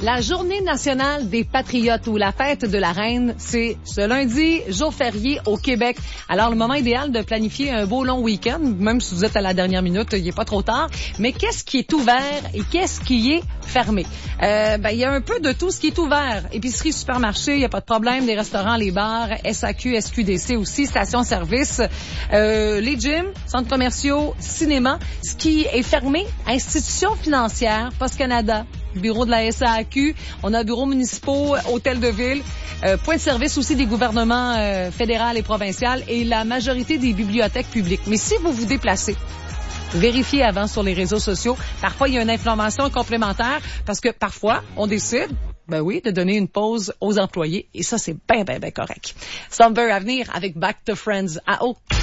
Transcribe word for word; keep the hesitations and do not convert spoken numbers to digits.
La Journée nationale des patriotes ou la fête de la reine, c'est ce lundi, jour férié au Québec. Alors, le moment idéal de planifier un beau long week-end, même si vous êtes à la dernière minute, il n'est pas trop tard. Mais qu'est-ce qui est ouvert et qu'est-ce qui est fermé? Euh, ben, il y a un peu de tout ce qui est ouvert. Épicerie, supermarché, il n'y a pas de problème. Les restaurants, les bars, S A Q, S Q D C aussi, stations-service, euh, les gyms, centres commerciaux, cinéma. Ce qui est fermé, institutions financières, Poste Canada, bureau de la S A Q, on a bureaux municipaux, hôtels de ville, euh, points de service aussi des gouvernements euh, fédéral et provincial et la majorité des bibliothèques publiques. Mais si vous vous déplacez, vérifiez avant sur les réseaux sociaux. Parfois, il y a une information complémentaire parce que parfois, on décide, ben oui, de donner une pause aux employés et ça, c'est bien, bien, bien correct. Slumber à venir avec Back to Friends à eau.